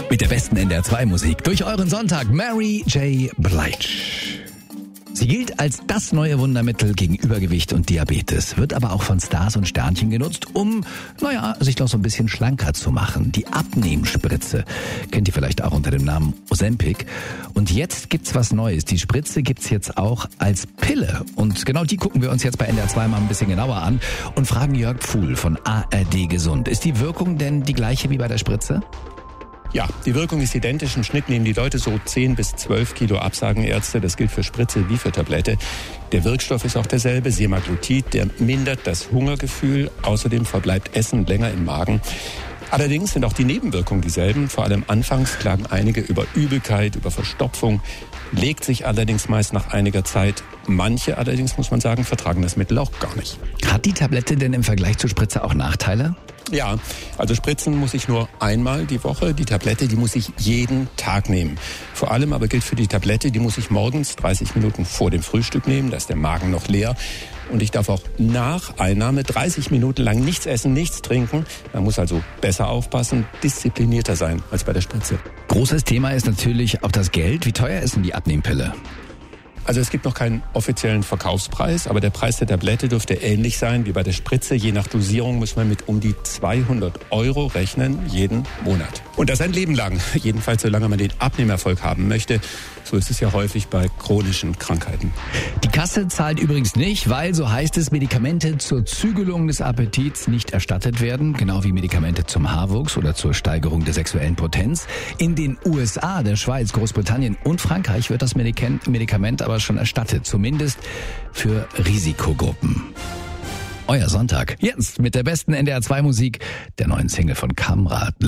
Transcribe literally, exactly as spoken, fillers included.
Mit der besten N D R zwei Musik durch euren Sonntag, Mary J. Blige. Sie gilt als das neue Wundermittel gegen Übergewicht und Diabetes, wird aber auch von Stars und Sternchen genutzt, um, naja, sich noch so ein bisschen schlanker zu machen. Die Abnehmspritze kennt ihr vielleicht auch unter dem Namen Ozempic. Und jetzt gibt's was Neues. Die Spritze gibt's jetzt auch als Pille. Und genau die gucken wir uns jetzt bei N D R zwei mal ein bisschen genauer an und fragen Jörg Pfuhl von A R D Gesund. Ist die Wirkung denn die gleiche wie bei der Spritze? Ja, die Wirkung ist identisch. Im Schnitt nehmen die Leute so zehn bis zwölf Kilo ab, sagen Ärzte. Das gilt für Spritze wie für Tablette. Der Wirkstoff ist auch derselbe, Semaglutid. Der mindert das Hungergefühl. Außerdem verbleibt Essen länger im Magen. Allerdings sind auch die Nebenwirkungen dieselben. Vor allem anfangs klagen einige über Übelkeit, über Verstopfung. Legt sich allerdings meist nach einiger Zeit. Manche allerdings, muss man sagen, vertragen das Mittel auch gar nicht. Hat die Tablette denn im Vergleich zur Spritze auch Nachteile? Ja, also spritzen muss ich nur einmal die Woche. Die Tablette, die muss ich jeden Tag nehmen. Vor allem aber gilt für die Tablette, die muss ich morgens dreißig Minuten vor dem Frühstück nehmen. Da ist der Magen noch leer. Und ich darf auch nach Einnahme dreißig Minuten lang nichts essen, nichts trinken. Man muss also besser aufpassen, disziplinierter sein als bei der Spritze. Großes Thema ist natürlich auch das Geld. Wie teuer ist denn die Abnehmpille? Also es gibt noch keinen offiziellen Verkaufspreis, aber der Preis der Tablette dürfte ähnlich sein wie bei der Spritze. Je nach Dosierung muss man mit um die zweihundert Euro rechnen, jeden Monat. Und das ein Leben lang, jedenfalls solange man den Abnehmerfolg haben möchte. So ist es ja häufig bei chronischen Krankheiten. Die Kasse zahlt übrigens nicht, weil, so heißt es, Medikamente zur Zügelung des Appetits nicht erstattet werden, genau wie Medikamente zum Haarwuchs oder zur Steigerung der sexuellen Potenz. In den U S A, der Schweiz, Großbritannien und Frankreich wird das Medikament aber schon erstattet, zumindest für Risikogruppen. Euer Sonntag, jetzt mit der besten N D R zwei Musik, der neuen Single von Kamrat.